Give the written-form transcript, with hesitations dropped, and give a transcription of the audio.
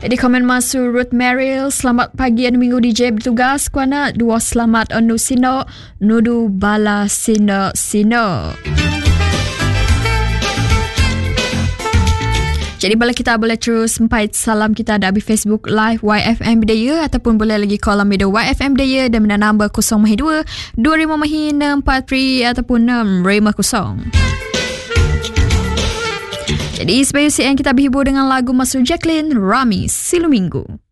Jadi komen masuk Ruth Merrill, selamat pagi anu minggu DJ bertugas kuana dua selamat anu sino nudu bala sino. Jadi bala kita boleh terus empait salam kita ada di Facebook Live YFM Bidaya ataupun boleh lagi kolom media YFM Bidaya dan mana nombor 0.2 25 ataupun 650. Jadi sebagai usian kita berhibur dengan lagu Masuk Jacqueline Rami Silu Minggu.